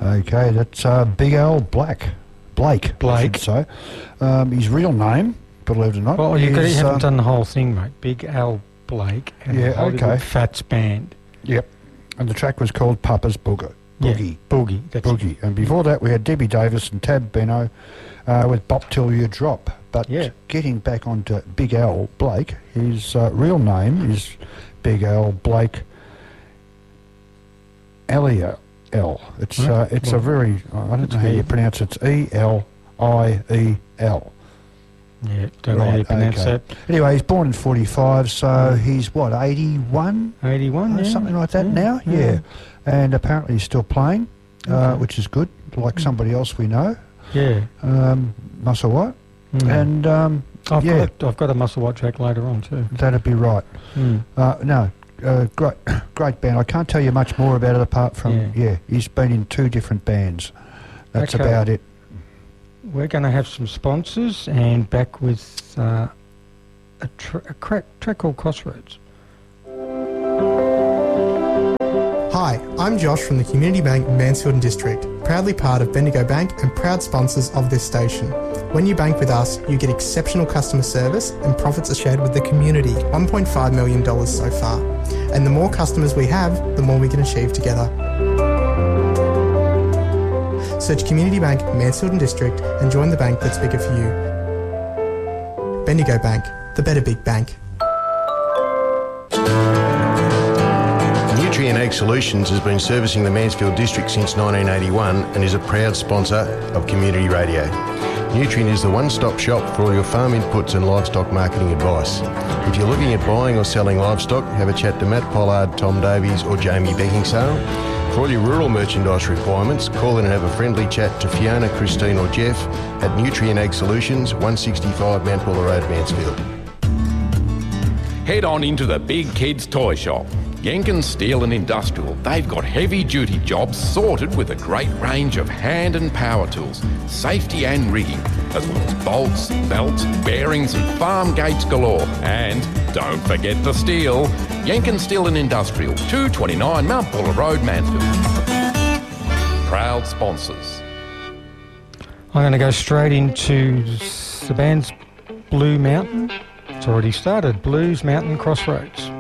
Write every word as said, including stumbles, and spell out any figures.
Okay, that's uh, Big Al Black. Blake. Blake. So, um, his real name, believe it or not. Well, you, is, you haven't um, done the whole thing, mate. Big Al Blake and Yeah, the Hollywood okay. Fats Band. Yep. And the track was called Papa's Boogie. Boogie. Yeah, Boogie. That's Boogie. it. And before that, we had Debbie Davis and Tab Beno uh, with Bop Till You Drop. But Yeah. getting back onto Big Al Blake, his uh, real name is Big Al Blake Elia L. It's Right. uh, it's a Well, very, I don't that's know how you good. pronounce it. It's E L I E L. Yeah, don't know how you pronounce okay. that. Anyway, he's born in forty-five, so he's what, eighty-one? eighty-one, Uh, yeah. something like that yeah, now, yeah. And apparently he's still playing, uh, Okay. which is good, like somebody else we know, Yeah. um, Muscle White. Mm. And um, I've, yeah, got, I've got a Muscle White track later on too. that'd be right. Mm. Uh, no, uh, great, great band. I can't tell you much more about it apart from, yeah, Yeah. he's been in two different bands. That's Okay. about it. We're going to have some sponsors and back with uh, a, tra- a crack, track called Crossroads. Hi, I'm Josh from the Community Bank Mansfield District, proudly part of Bendigo Bank and proud sponsors of this station. When you bank with us, you get exceptional customer service and profits are shared with the community, one point five million dollars so far. And the more customers we have, the more we can achieve together. Search Community Bank Mansfield District and join the bank that's bigger for you. Bendigo Bank, the better big bank. Nutrien Ag Solutions has been servicing the Mansfield district since nineteen eighty-one and is a proud sponsor of Community Radio. Nutrien is the one-stop shop for all your farm inputs and livestock marketing advice. If you're looking at buying or selling livestock, have a chat to Matt Pollard, Tom Davies or Jamie Beckingsale. For all your rural merchandise requirements, call in and have a friendly chat to Fiona, Christine or Jeff at Nutrien Ag Solutions, one sixty-five Mount Buller Road, Mansfield. Head on into the Big Kids Toy Shop. Jenkins Steel and Industrial. They've got heavy-duty jobs sorted with a great range of hand and power tools, safety and rigging, as well as bolts, belts, bearings and farm gates galore. And don't forget the steel. Jenkins Steel and Industrial, two twenty-nine Mount Buller Road, Mansfield. Proud sponsors. I'm going to go straight into the band's Blue Mountain. It's already started. Blues Mountain Crossroads.